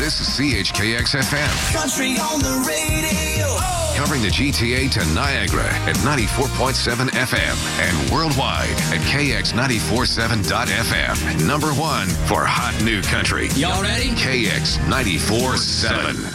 This is CHKX FM. Country on the radio. Covering the GTA to Niagara at 94.7 FM and worldwide at KX947.FM. Number one for hot new country. Y'all ready? KX 94.7.